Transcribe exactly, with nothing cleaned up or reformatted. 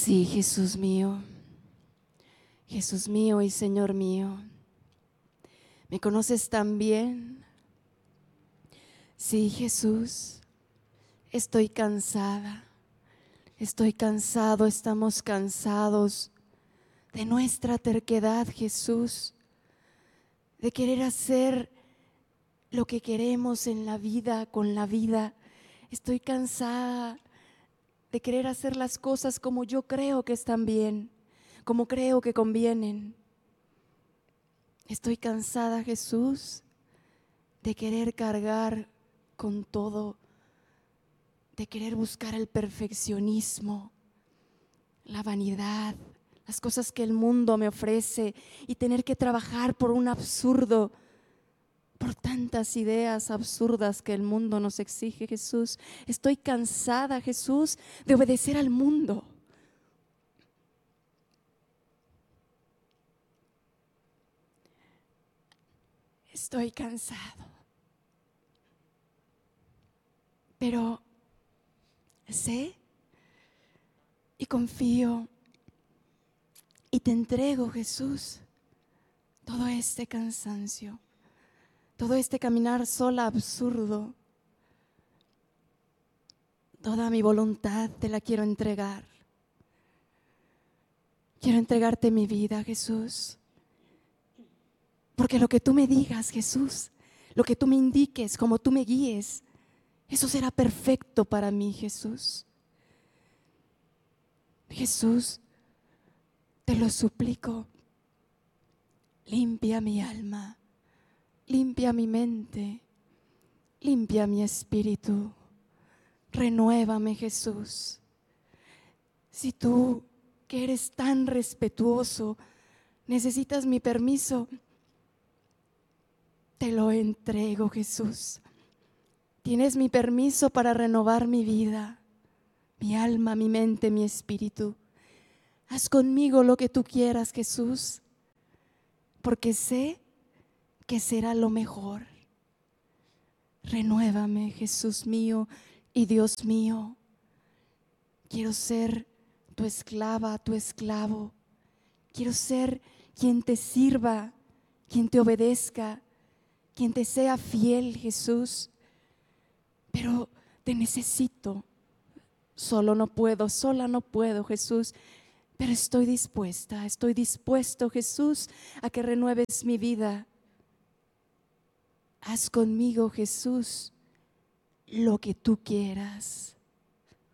Sí, Jesús mío, Jesús mío y Señor mío, ¿me conoces tan bien? Sí, Jesús, estoy cansada, estoy cansado, estamos cansados de nuestra terquedad, Jesús, de querer hacer lo que queremos en la vida, con la vida. Estoy cansada de querer hacer las cosas como yo creo que están bien, como creo que convienen. Estoy cansada, Jesús, de querer cargar con todo, de querer buscar el perfeccionismo, la vanidad, las cosas que el mundo me ofrece y tener que trabajar por un absurdo, por tantas ideas absurdas que el mundo nos exige, Jesús. Estoy cansada, Jesús, de obedecer al mundo. Estoy cansado, pero sé y confío y te entrego, Jesús, todo este cansancio, todo este caminar sola absurdo. Toda mi voluntad te la quiero entregar. Quiero entregarte mi vida, Jesús. Porque lo que tú me digas, Jesús, lo que tú me indiques, como tú me guíes, eso será perfecto para mí, Jesús. Jesús, te lo suplico, limpia mi alma, limpia mi mente, limpia mi espíritu, renuévame, Jesús. Si tú, que eres tan respetuoso, necesitas mi permiso, te lo entrego, Jesús. Tienes mi permiso para renovar mi vida, mi alma, mi mente, mi espíritu. Haz conmigo lo que tú quieras, Jesús, porque sé que será lo mejor. Renuévame, Jesús mío y Dios mío. Quiero ser tu esclava, tu esclavo. Quiero ser quien te sirva, quien te obedezca, quien te sea fiel, Jesús. Pero te necesito. Solo no puedo, sola no puedo, Jesús. Pero estoy dispuesta, estoy dispuesto, Jesús, a que renueves mi vida. Haz conmigo, Jesús, lo que tú quieras.